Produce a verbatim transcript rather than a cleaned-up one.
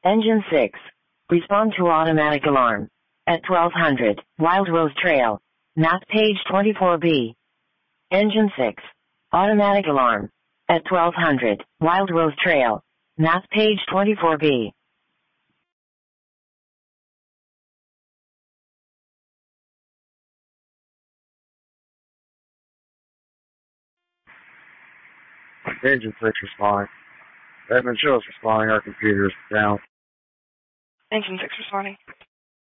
Engine six. Respond to automatic alarm. At twelve hundred, Wild Rose Trail. Map page twenty-four B. Engine six. Automatic alarm. At twelve hundred, Wild Rose Trail. Map page twenty-four B. Engine six responding. Edmund, show us responding. Our computer's down. Engine six responding.